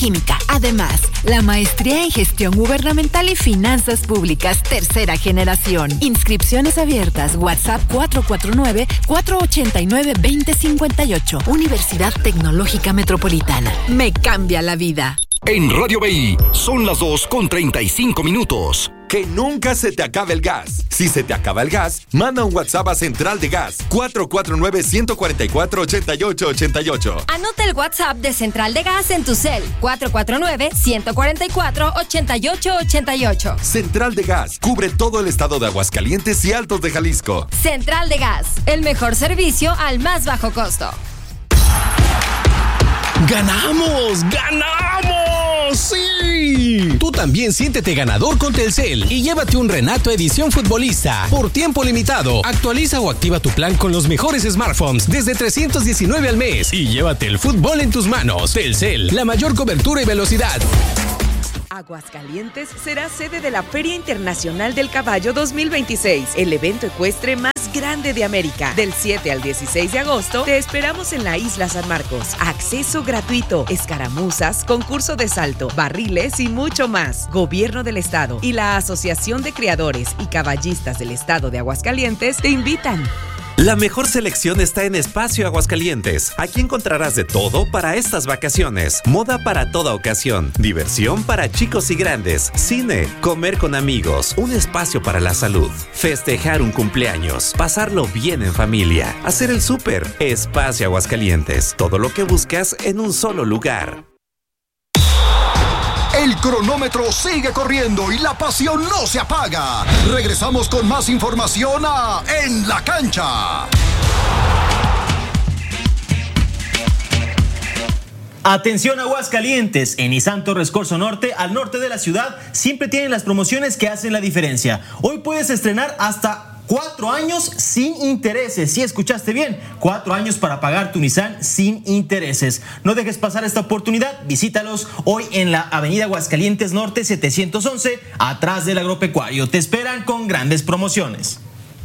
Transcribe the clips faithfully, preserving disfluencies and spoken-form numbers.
Química. Además, la maestría en gestión gubernamental y finanzas públicas, tercera generación. Inscripciones abiertas. WhatsApp cuatro cuatro nueve, cuatro ocho nueve, dos cero cinco ocho. Universidad Tecnológica Metropolitana. Me cambia la vida. En Radio B I son las dos con treinta y cinco minutos. Que nunca se te acabe el gas. Si se te acaba el gas, manda un WhatsApp a Central de Gas cuatro cuatro nueve, uno cuatro cuatro, ocho ocho ocho ocho. Anota el WhatsApp de Central de Gas en tu cel. cuatro cuatro nueve, uno cuatro cuatro, ocho ocho ocho ocho. Central de Gas cubre todo el estado de Aguascalientes y Altos de Jalisco. Central de Gas, el mejor servicio al más bajo costo. ¡Ganamos! ¡Ganamos! ¡Sí! Tú también siéntete ganador con Telcel y llévate un Renato Edición Futbolista por tiempo limitado. Actualiza o activa tu plan con los mejores smartphones desde trescientos diecinueve al mes y llévate el fútbol en tus manos. Telcel, la mayor cobertura y velocidad. Aguascalientes será sede de la Feria Internacional del Caballo dos mil veintiséis, el evento ecuestre más grande de América. Del siete al dieciséis de agosto te esperamos en la Isla San Marcos. Acceso gratuito, escaramuzas, concurso de salto, barriles y mucho más. Gobierno del Estado y la Asociación de Criadores y Caballistas del Estado de Aguascalientes te invitan. La mejor selección está en Espacio Aguascalientes. Aquí encontrarás de todo para estas vacaciones. Moda para toda ocasión, diversión para chicos y grandes, cine, comer con amigos, un espacio para la salud, festejar un cumpleaños, pasarlo bien en familia, hacer el súper. Espacio Aguascalientes. Todo lo que buscas en un solo lugar. El cronómetro sigue corriendo y la pasión no se apaga. Regresamos con más información a En la Cancha. Atención Aguascalientes, en Nissan Torres Corzo Norte, al norte de la ciudad, siempre tienen las promociones que hacen la diferencia. Hoy puedes estrenar hasta Cuatro años sin intereses. Si escuchaste bien, cuatro años para pagar tu Nissan sin intereses. No dejes pasar esta oportunidad. Visítalos hoy en la avenida Aguascalientes Norte setecientos once, atrás del agropecuario. Te esperan con grandes promociones.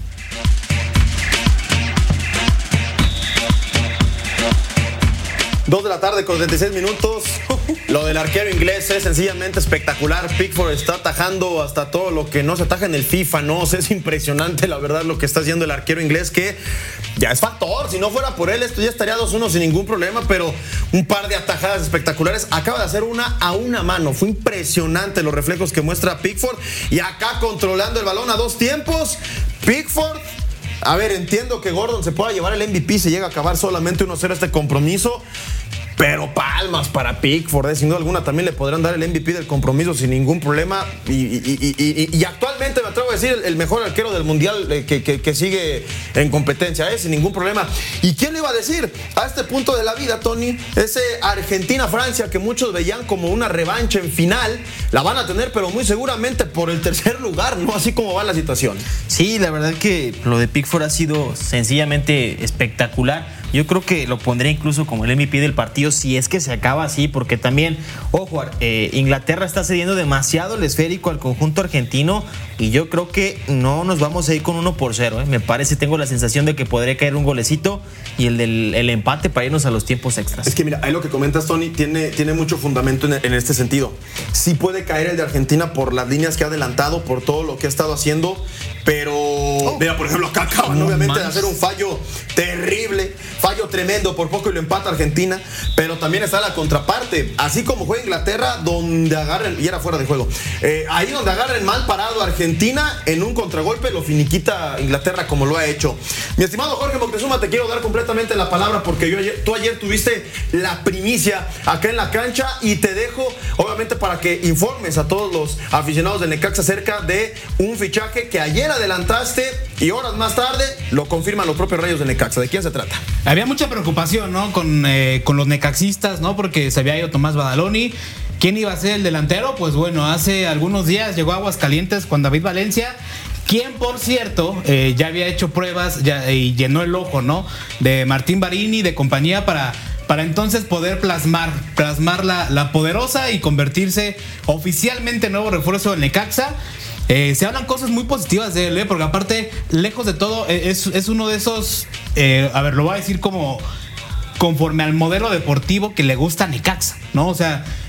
Dos de la tarde con treinta y seis minutos. Lo del arquero inglés es sencillamente espectacular. Pickford está atajando hasta todo lo que no se ataja en el FIFA, ¿no? O sea, es impresionante la verdad lo que está haciendo el arquero inglés, que ya es factor. Si no fuera por él, esto ya estaría dos uno sin ningún problema, pero un par de atajadas espectaculares. Acaba de hacer una a una mano. Fue impresionante los reflejos que muestra Pickford. Y acá controlando el balón a dos tiempos, Pickford. A ver, entiendo que Gordon se pueda llevar el M V P, se llega a acabar solamente uno cero este compromiso, pero palmas para Pickford, ¿eh? Sin duda alguna también le podrán dar el M V P del compromiso sin ningún problema. Y, y, y, y, y actualmente me atrevo a decir el, el mejor arquero del mundial eh, que, que, que sigue en competencia, ¿eh? Sin ningún problema. ¿Y quién le iba a decir a este punto de la vida, Tony? Ese Argentina-Francia que muchos veían como una revancha en final, la van a tener, pero muy seguramente por el tercer lugar, ¿no? Así como va la situación. Sí, la verdad que lo de Pickford ha sido sencillamente espectacular. Yo creo que lo pondré incluso como el M V P del partido si es que se acaba así, porque también, ojo, eh, Inglaterra está cediendo demasiado el esférico al conjunto argentino y yo creo que no nos vamos a ir con uno por cero. Eh. Me parece, tengo la sensación de que podría caer un golecito y el del el empate para irnos a los tiempos extras. Es que mira, ahí lo que comentas, Tony, tiene, tiene mucho fundamento en, en este sentido. Sí puede caer el de Argentina por las líneas que ha adelantado, por todo lo que ha estado haciendo, pero oh. mira, por ejemplo, acá acaban no obviamente más. de hacer un fallo terrible, fallo tremendo, por poco y lo empata Argentina, pero también está la contraparte, así como juega Inglaterra, donde agarren, y era fuera de juego, eh, ahí donde agarren mal parado Argentina, en un contragolpe lo finiquita Inglaterra como lo ha hecho. Mi estimado Jorge Moctezuma, te quiero dar completamente la palabra porque yo ayer, tú ayer tuviste la primicia acá en la cancha y te dejo obviamente para que informes a todos los aficionados del Necaxa acerca de un fichaje que ayer adelantaste y horas más tarde lo confirman los propios Rayos de Necaxa. ¿De quién se trata? Había mucha preocupación, ¿no? Con, eh, con los necaxistas, ¿no? Porque se había ido Tomás Badaloni. ¿Quién iba a ser el delantero? Pues bueno, hace algunos días llegó a Aguascalientes con David Valencia, quien por cierto eh, ya había hecho pruebas ya, y llenó el ojo, ¿no? De Martín Barini, de compañía, para... para entonces poder plasmar, plasmar la, la poderosa y convertirse oficialmente en nuevo refuerzo del Necaxa. Eh, se hablan cosas muy positivas de él, ¿eh? Porque aparte, lejos de todo, es, es uno de esos, eh, a ver, lo voy a decir como conforme al modelo deportivo que le gusta a Necaxa, ¿no? O sea,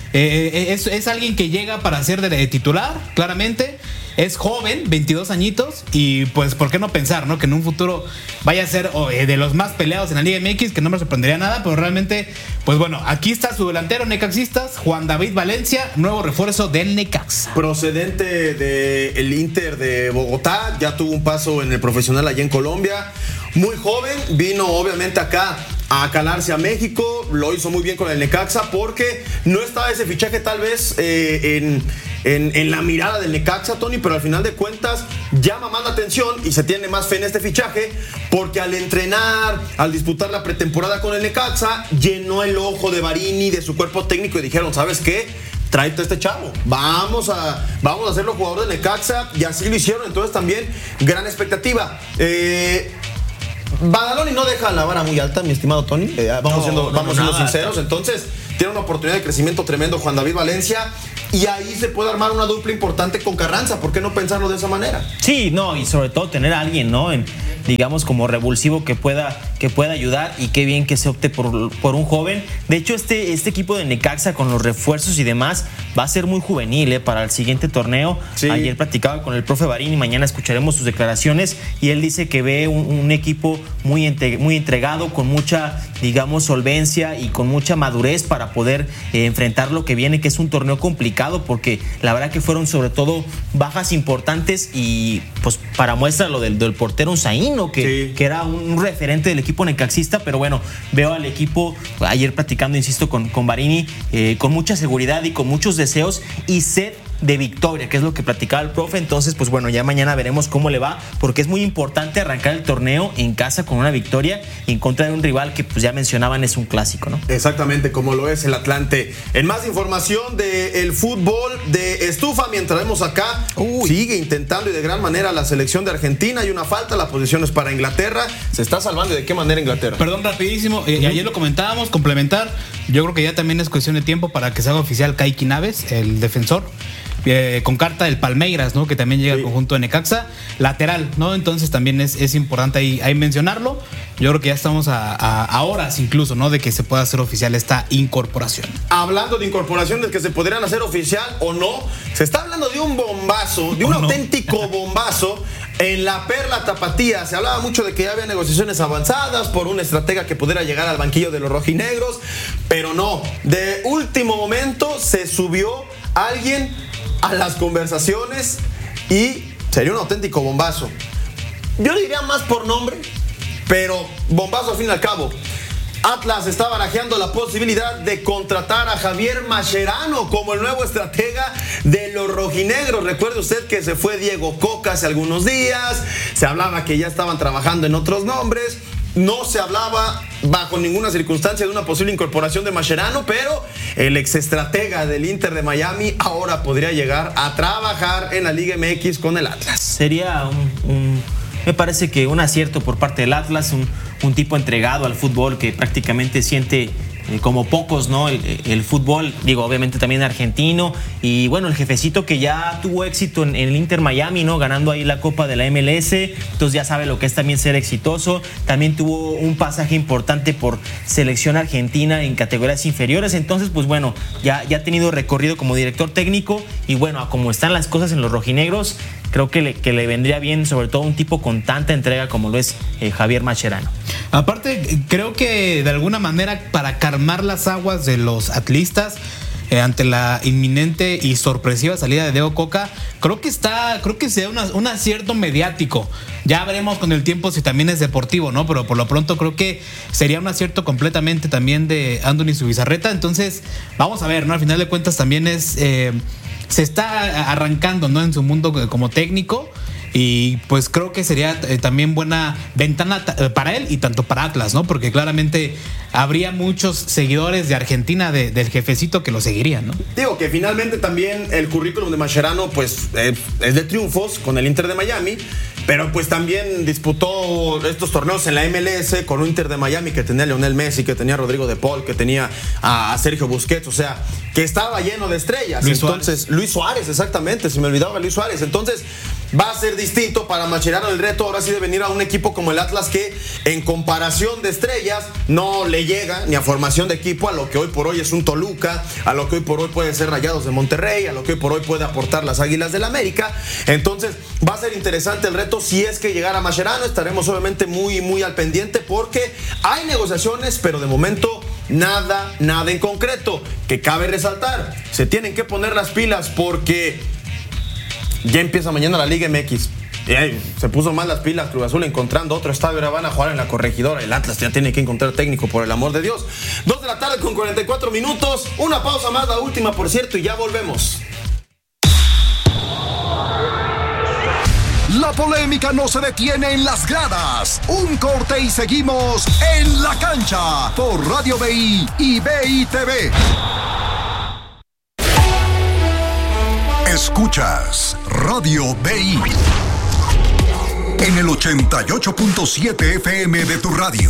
Eh, es, es alguien que llega para ser de, de titular, claramente. Es joven, veintidós añitos, y pues, ¿por qué no pensar, no? Que en un futuro vaya a ser oh, de los más peleados en la Liga M X, que no me sorprendería nada, pero realmente, pues bueno, aquí está su delantero necaxistas, Juan David Valencia, nuevo refuerzo del Necaxa. Procedente del Inter de Bogotá, ya tuvo un paso en el profesional allá en Colombia. Muy joven, vino obviamente acá a calarse a México, lo hizo muy bien con el Necaxa porque no estaba ese fichaje tal vez eh, en, en, en la mirada del Necaxa, Tony, pero al final de cuentas llama más la atención y se tiene más fe en este fichaje porque al entrenar, al disputar la pretemporada con el Necaxa, llenó el ojo de Varini, de su cuerpo técnico y dijeron, ¿sabes qué? Tráete a este chavo, vamos a, vamos a hacerlo jugador de Necaxa y así lo hicieron, entonces también gran expectativa. Eh... Badaloni no deja la vara muy alta, mi estimado Tony. Eh, vamos no, siendo, vamos no, siendo nada, sinceros. Está. Entonces, tiene una oportunidad de crecimiento tremendo Juan David Valencia. Y ahí se puede armar una dupla importante con Carranza. ¿Por qué no pensarlo de esa manera? Sí, no, y sobre todo tener a alguien, ¿no? En, digamos, como revulsivo que pueda, que pueda ayudar. Y qué bien que se opte por, por un joven. De hecho, este, este equipo de Necaxa con los refuerzos y demás va a ser muy juvenil, ¿eh? Para el siguiente torneo. Sí. Ayer platicaba con el profe Varini, mañana escucharemos sus declaraciones. Y él dice que ve un, un equipo muy, entre, muy entregado, con mucha, digamos, solvencia y con mucha madurez para poder eh, enfrentar lo que viene, que es un torneo complicado. Porque la verdad que fueron sobre todo bajas importantes y pues para muestra lo del, del portero Unzaíno, que, sí. que era un referente del equipo necaxista, pero bueno, veo al equipo ayer platicando, insisto, con, con Varini, eh, con mucha seguridad y con muchos deseos y sed de victoria, que es lo que platicaba el profe. Entonces, pues bueno, ya mañana veremos cómo le va, porque es muy importante arrancar el torneo en casa con una victoria en contra de un rival que pues ya mencionaban es un clásico, ¿no? Exactamente, como lo es el Atlante. En más información del fútbol de estufa, mientras vemos acá, Uy. sigue intentando y de gran manera la selección de Argentina. Hay una falta, la posición es para Inglaterra. ¿Se está salvando y de qué manera Inglaterra? Perdón, rapidísimo, uh-huh. ayer lo comentábamos, complementar. Yo creo que ya también es cuestión de tiempo para que se haga oficial Kaiki Naves, el defensor. Eh, con carta del Palmeiras, ¿no? Que también llega sí. al conjunto de Necaxa, lateral, ¿no? Entonces también es, es importante ahí, ahí mencionarlo. Yo creo que ya estamos a, a, a horas incluso, ¿no? De que se pueda hacer oficial esta incorporación. Hablando de incorporaciones que se podrían hacer oficial o no, se está hablando de un bombazo, de un oh, auténtico no. bombazo en la Perla Tapatía. Se hablaba mucho de que ya había negociaciones avanzadas por un estratega que pudiera llegar al banquillo de los rojinegros, pero no, de último momento se subió alguien a las conversaciones y sería un auténtico bombazo. Yo diría más por nombre, pero bombazo al fin y al cabo. Atlas está barajeando la posibilidad de contratar a Javier Mascherano como el nuevo estratega de los rojinegros. Recuerde usted que se fue Diego Coca hace algunos días, se hablaba que ya estaban trabajando en otros nombres. No se hablaba bajo ninguna circunstancia de una posible incorporación de Mascherano, pero el exestratega del Inter de Miami ahora podría llegar a trabajar en la Liga M X con el Atlas. Sería un, un me parece que un acierto por parte del Atlas, un, un tipo entregado al fútbol que prácticamente siente eh, como pocos, ¿no? El, el fútbol, digo, obviamente también argentino. Y bueno, el jefecito que ya tuvo éxito en, en el Inter Miami, ¿no? Ganando ahí la Copa de la M L S. Entonces ya sabe lo que es también ser exitoso. También tuvo un pasaje importante por selección argentina en categorías inferiores. Entonces, pues bueno, ya, ya ha tenido recorrido como director técnico. Y bueno, como están las cosas en los rojinegros, creo que le, que le vendría bien, sobre todo un tipo con tanta entrega como lo es eh, Javier Mascherano. Aparte, creo que de alguna manera para calmar las aguas de los atlistas eh, ante la inminente y sorpresiva salida de Diego Coca, creo que está, creo que sea una, un acierto mediático. Ya veremos con el tiempo si también es deportivo, ¿no? Pero por lo pronto creo que sería un acierto completamente también de Anthony Zubizarreta. Entonces, vamos a ver, ¿no? Al final de cuentas también es eh, se está arrancando, ¿no? En su mundo como técnico. Y pues creo que sería eh, también buena ventana t- para él y tanto para Atlas, ¿no? Porque claramente habría muchos seguidores de Argentina de, del jefecito que lo seguirían, ¿no? Digo que finalmente también el currículum de Mascherano pues eh, es de triunfos con el Inter de Miami, pero pues también disputó estos torneos en la M L S con un Inter de Miami que tenía a Lionel Messi, que tenía a Rodrigo de Paul, que tenía a, a Sergio Busquets, o sea, que estaba lleno de estrellas. Luis Entonces, Suárez. Luis Suárez, exactamente, se me olvidaba Luis Suárez. Entonces, va a ser distinto para Mascherano. El reto ahora sí de venir a un equipo como el Atlas, que en comparación de estrellas no le llega ni a formación de equipo a lo que hoy por hoy es un Toluca, a lo que hoy por hoy puede ser Rayados de Monterrey, a lo que hoy por hoy puede aportar las Águilas del América. Entonces va a ser interesante el reto si es que llegara Mascherano. Estaremos obviamente muy muy al pendiente porque hay negociaciones, pero de momento nada, nada en concreto. Que cabe resaltar, se tienen que poner las pilas porque ya empieza mañana la Liga M X. Y ahí se puso mal las pilas Cruz Azul encontrando otro estadio. Ahora van a jugar en la Corregidora. El Atlas ya tiene que encontrar técnico, por el amor de Dios. Dos de la tarde con cuarenta y cuatro minutos. Una pausa más, la última por cierto, y ya volvemos. La polémica no se detiene en las gradas. Un corte y seguimos en la cancha por Radio B I y B I T V. Escuchas Radio B I en el ochenta y ocho punto siete F M de tu radio.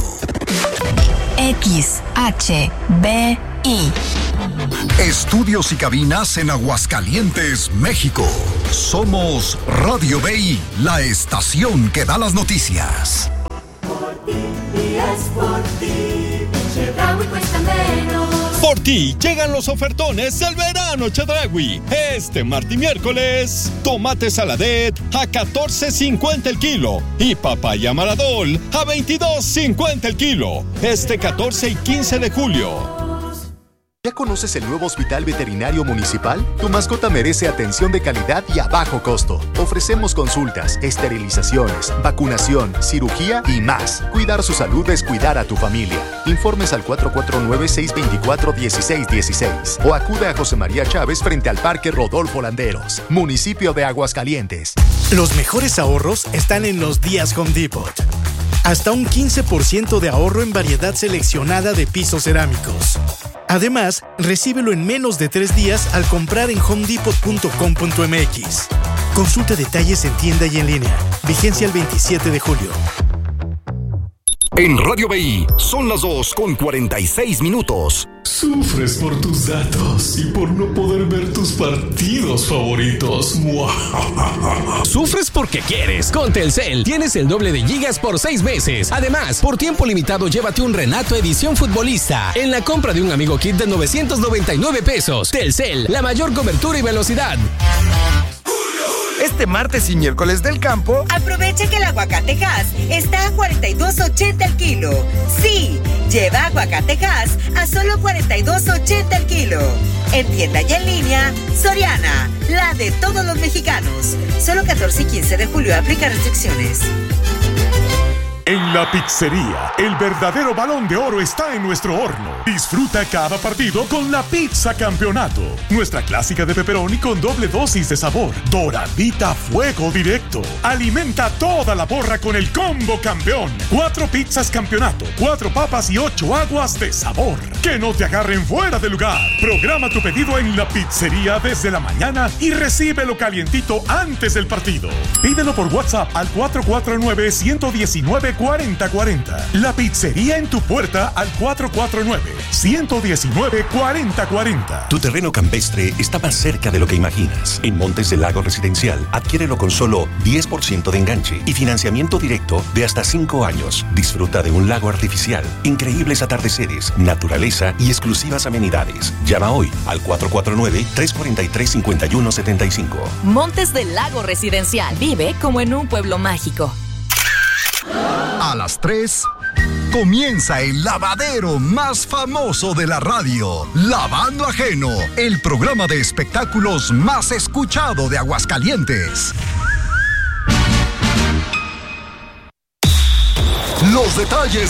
X H B I. Estudios y cabinas en Aguascalientes, México. Somos Radio B I, la estación que da las noticias. Por ti, y es por ti, Chedraui cuesta menos. Por ti llegan los ofertones del verano Chedraui. Este martes y miércoles, tomate saladet a catorce cincuenta el kilo y papaya maradol a veintidós cincuenta el kilo. Este catorce y quince de julio. ¿Ya conoces el nuevo Hospital Veterinario Municipal? Tu mascota merece atención de calidad y a bajo costo. Ofrecemos consultas, esterilizaciones, vacunación, cirugía y más. Cuidar su salud es cuidar a tu familia. Informes al cuatro cuatro nueve, seis dos cuatro, uno seis uno seis o acude a José María Chávez frente al Parque Rodolfo Landeros, municipio de Aguascalientes. Los mejores ahorros están en los días Home Depot. Hasta un quince por ciento de ahorro en variedad seleccionada de pisos cerámicos. Además, recíbelo en menos de tres días al comprar en home depot punto com punto m x. Consulta detalles en tienda y en línea. Vigencia el veintisiete de julio. En Radio B I son las dos con cuarenta y seis minutos. Sufres por tus datos y por no poder ver tus partidos favoritos. Sufres porque quieres. Con Telcel tienes el doble de gigas por seis meses. Además, por tiempo limitado, llévate un Renato Edición Futbolista en la compra de un Amigo Kit de novecientos noventa y nueve pesos. Telcel, la mayor cobertura y velocidad. Este martes y miércoles del campo, aprovecha que el aguacatejas está a cuarenta y dos ochenta el kilo. Sí, lleva aguacatejas a solo cuarenta y dos ochenta el kilo. En tienda y en línea, Soriana, la de todos los mexicanos. Solo catorce y quince de julio aplica restricciones. En la pizzería, el verdadero Balón de Oro está en nuestro horno. Disfruta cada partido con la pizza campeonato. Nuestra clásica de pepperoni con doble dosis de sabor. Doradita a fuego directo. Alimenta toda la borra con el combo campeón. Cuatro pizzas campeonato, cuatro papas y ocho aguas de sabor. Que no te agarren fuera de lugar. Programa tu pedido en la pizzería desde la mañana y recíbelo calientito antes del partido. Pídelo por WhatsApp al cuatro cuatro nueve, uno uno nueve, cuarenta cuarenta. La pizzería en tu puerta al cuatro cuatro nueve, uno uno nueve, cuarenta cuarenta. Tu terreno campestre está más cerca de lo que imaginas. En Montes del Lago Residencial, adquiérelo con solo diez por ciento de enganche y financiamiento directo de hasta cinco años. Disfruta de un lago artificial, increíbles atardeceres, naturaleza y exclusivas amenidades. Llama hoy al cuatro cuatro nueve, tres cuatro tres, cinco uno siete cinco. Montes del Lago Residencial. Vive como en un pueblo mágico. A las tres comienza el lavadero más famoso de la radio, Lavando Ajeno, el programa de espectáculos más escuchado de Aguascalientes. Los detalles